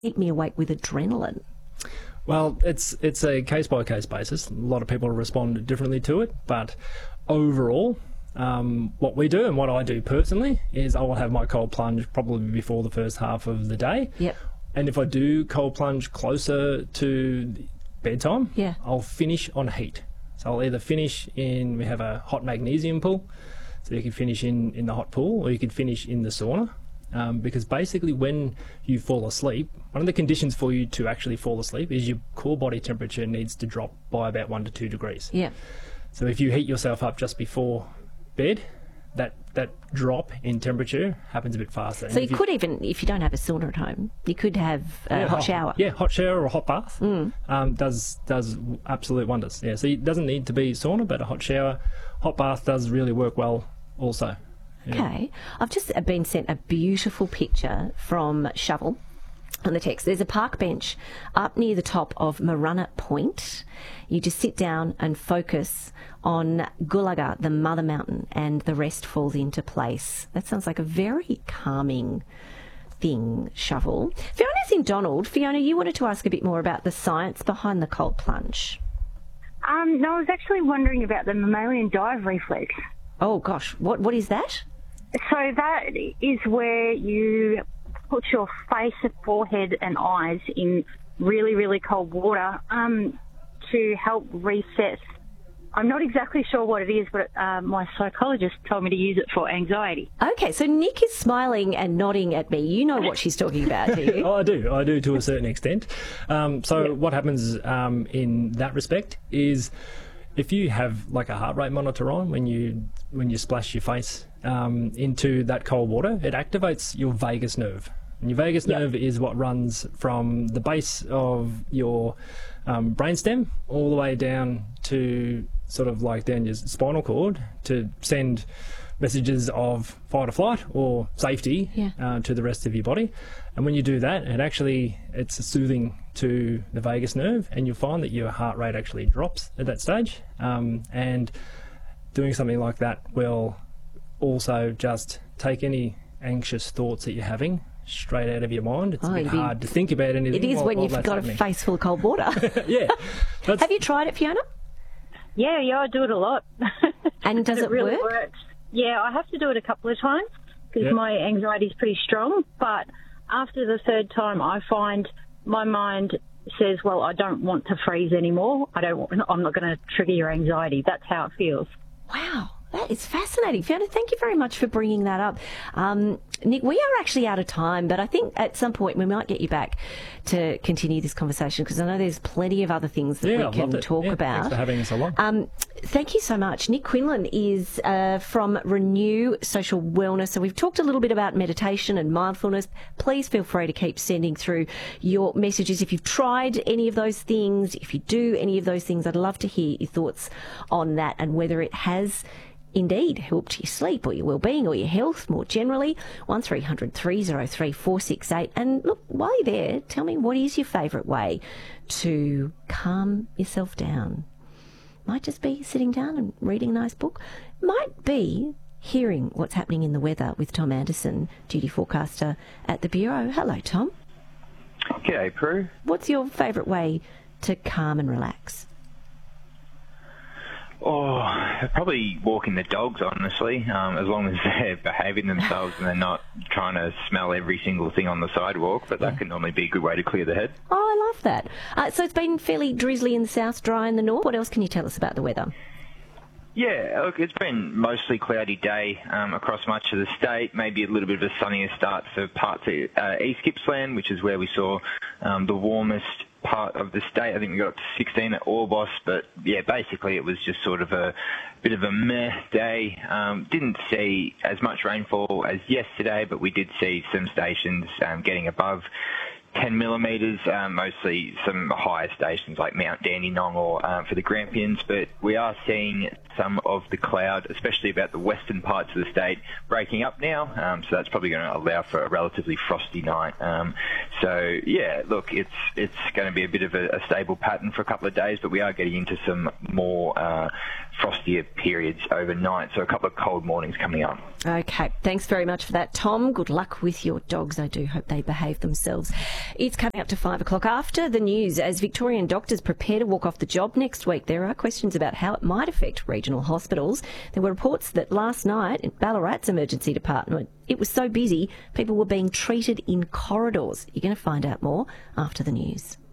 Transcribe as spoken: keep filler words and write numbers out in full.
keep me awake with adrenaline? Well, it's it's a case-by-case basis. A lot of people respond differently to it, but overall, um, what we do and what I do personally is I will have my cold plunge probably before the first half of the day. Yep. And if I do cold plunge closer to bedtime, yeah. I'll finish on heat. So I'll either finish in, we have a hot magnesium pool, so you can finish in, in the hot pool, or you can finish in the sauna. Um, because basically when you fall asleep, one of the conditions for you to actually fall asleep is your core body temperature needs to drop by about one to two degrees. Yeah. So if you heat yourself up just before bed, that that drop in temperature happens a bit faster. So you, you could even, if you don't have a sauna at home, you could have a yeah, hot shower. Yeah, hot shower or a hot bath mm. um, does does absolute wonders. Yeah, so it doesn't need to be sauna, but a hot shower, hot bath does really work well also. Yeah. Okay. I've just been sent a beautiful picture from Shovel on the text. There's a park bench up near the top of Marunna Point. You just sit down and focus on Gulaga, the mother mountain, and the rest falls into place. That sounds like a very calming thing, Shovel. Fiona's in Donald. Fiona, you wanted to ask a bit more about the science behind the cold plunge. Um, no, I was actually wondering about the mammalian dive reflex. Oh, gosh. What What is that? So that is where you put your face, forehead and eyes in really, really cold water um, to help reset. I'm not exactly sure what it is, but uh, my psychologist told me to use it for anxiety. Okay, so Nick is smiling and nodding at me. You know what she's talking about, do you? Oh, I do. I do to a certain extent. Um, so yeah. what happens um, in that respect is if you have like a heart rate monitor on when you when you splash your face um, into that cold water, it activates your vagus nerve. And your vagus yep. nerve is what runs from the base of your um, brainstem all the way down to sort of like down your spinal cord to send messages of fight or flight or safety yeah. uh, to the rest of your body. And when you do that, it actually, it's soothing to the vagus nerve, and you'll find that your heart rate actually drops at that stage. Um, and doing something like that will also just take any anxious thoughts that you're having straight out of your mind. It's oh, a bit hard be, to think about anything. It is while, when while you've got happening. a face full of cold water. yeah. Have you tried it, Fiona? Yeah, yeah, I do it a lot. And does it, it really work? works. Yeah, I have to do it a couple of times because yep. my anxiety is pretty strong. But after the third time, I find my mind says, well, I don't want to freeze anymore. I don't want, I'm not going to trigger your anxiety. That's how it feels. Wow. That is fascinating. Fiona, thank you very much for bringing that up. Um, Nick, we are actually out of time, but I think at some point we might get you back to continue this conversation because I know there's plenty of other things that yeah, we can talk yeah, about. Thanks for having us along. Um, thank you so much. Nick Quinlan is uh, from Renew Social Wellness. So we've talked a little bit about meditation and mindfulness. Please feel free to keep sending through your messages. If you've tried any of those things, if you do any of those things, I'd love to hear your thoughts on that and whether it has indeed helped your sleep or your well-being or your health more generally. one three hundred three oh three four six eight. And look, while you're there, tell me, what is your favourite way to calm yourself down? Might just be sitting down and reading a nice book. Might be hearing what's happening in the weather with Tom Anderson, duty forecaster at the Bureau. Hello, Tom. G'day, Prue. What's your favourite way to calm and relax? Oh, probably walking the dogs, honestly, um, as long as they're behaving themselves and they're not trying to smell every single thing on the sidewalk, but that can normally be a good way to clear the head. Oh, I love that. Uh, so it's been fairly drizzly in the south, dry in the north. What else can you tell us about the weather? Yeah, look, it's been mostly cloudy day um, across much of the state, maybe a little bit of a sunnier start for parts of uh, East Gippsland, which is where we saw um, the warmest part of the state. I think we got up to sixteen at Orbost, but yeah, basically it was just sort of a bit of a meh day. Um, didn't see as much rainfall as yesterday, but we did see some stations um, getting above ten millimetres, um, mostly some higher stations like Mount Dandenong or um, for the Grampians, but we are seeing some of the cloud, especially about the western parts of the state, breaking up now, um, so that's probably going to allow for a relatively frosty night. Um, so yeah, look, it's it's going to be a bit of a, a stable pattern for a couple of days, but we are getting into some more uh, frostier periods overnight. So a couple of cold mornings coming up. Okay, thanks very much for that, Tom. Good luck with your dogs. I do hope they behave themselves. It's coming up to five o'clock after the news as Victorian doctors prepare to walk off the job next week. There are questions about how it might affect regional hospitals. There were reports that last night in Ballarat's emergency department, it was so busy, people were being treated in corridors. You're going to find out more after the news.